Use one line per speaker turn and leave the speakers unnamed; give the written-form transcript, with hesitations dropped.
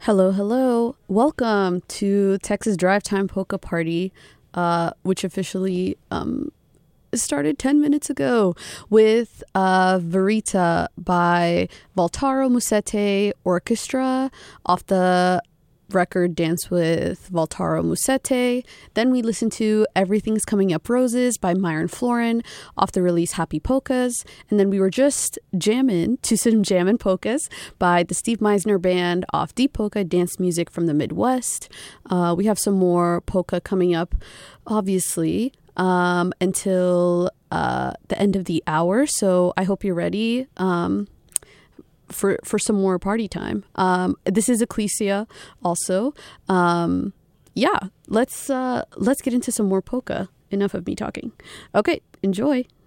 Hello, hello. Welcome to Texas Drive Time Polka Party, which officially started 10 minutes ago with Verita by Valtaro Musete Orchestra off the record Dance with Valtaro Musete. Then we listened to Everything's Coming Up Roses by Myron Florin off the release Happy Polkas. And then we were just jamming to some jammin' polkas by the Steve Meisner Band off Deep Polka Dance Music from the Midwest. We have some more polka coming up, obviously, until the end of the hour. So I hope you're ready for some more party time. This is Ecclesia also. Let's get into some more polka. Enough of me talking. Okay, enjoy.